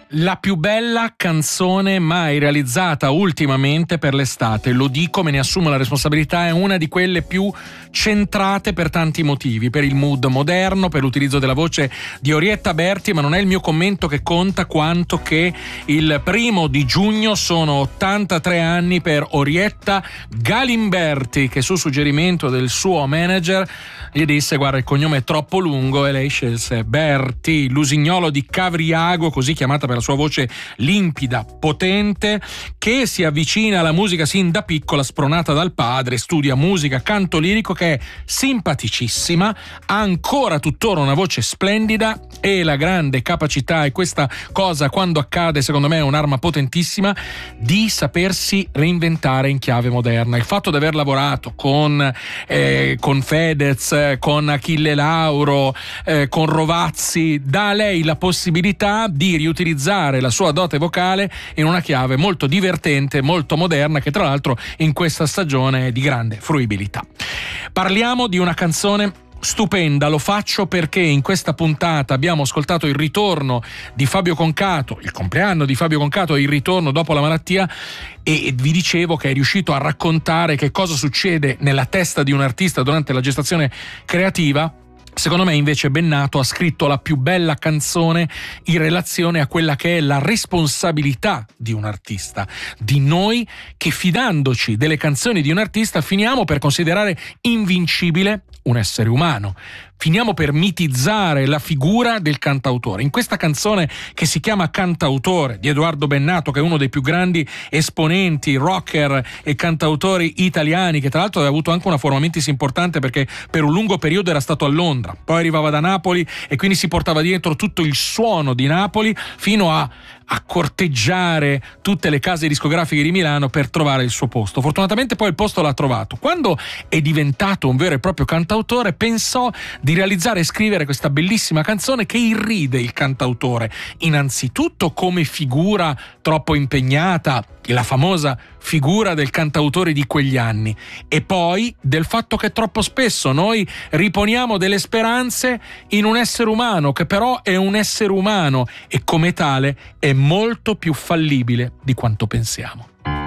La più bella canzone mai realizzata ultimamente per l'estate, lo dico, me ne assumo la responsabilità, è una di quelle più centrate per tanti motivi, per il mood moderno, per l'utilizzo della voce di Orietta Berti, ma non è il mio commento che conta quanto che il 1 giugno sono 83 anni per Orietta Galimberti, che su suggerimento del suo manager gli disse: guarda, il cognome è troppo lungo, e lei scelse Berti, l'usignolo di Cavriago, così chiamata per la sua voce limpida, potente, che si avvicina alla musica sin da piccola, spronata dal padre, studia musica, canto lirico, che è simpaticissima, ha ancora tuttora una voce splendida e la grande capacità, e questa cosa quando accade secondo me è un'arma potentissima, di sapersi reinventare in chiave moderna. Il fatto di aver lavorato con Fedez, con Achille Lauro, con Rovazzi, dà a lei la possibilità di riutilizzare la sua dote vocale in una chiave molto divertente, molto moderna, che tra l'altro in questa stagione è di grande fruibilità. Parliamo di una canzone stupenda, lo faccio perché in questa puntata abbiamo ascoltato il ritorno di Fabio Concato, il compleanno di Fabio Concato, il ritorno dopo la malattia, e vi dicevo che è riuscito a raccontare che cosa succede nella testa di un artista durante la gestazione creativa. Secondo me invece Bennato ha scritto la più bella canzone in relazione a quella che è la responsabilità di un artista, di noi che, fidandoci delle canzoni di un artista, finiamo per considerare invincibile un essere umano. Finiamo per mitizzare la figura del cantautore. In questa canzone che si chiama Cantautore, di Edoardo Bennato, che è uno dei più grandi esponenti, rocker e cantautori italiani, che tra l'altro aveva avuto anche una forma mentis importante perché per un lungo periodo era stato a Londra, poi arrivava da Napoli e quindi si portava dietro tutto il suono di Napoli fino a corteggiare tutte le case discografiche di Milano per trovare il suo posto. Fortunatamente poi il posto l'ha trovato. Quando è diventato un vero e proprio cantautore, pensò di realizzare e scrivere questa bellissima canzone che irride il cantautore, innanzitutto come figura troppo impegnata, la famosa figura del cantautore di quegli anni, e poi del fatto che troppo spesso noi riponiamo delle speranze in un essere umano che però è un essere umano e come tale è molto più fallibile di quanto pensiamo.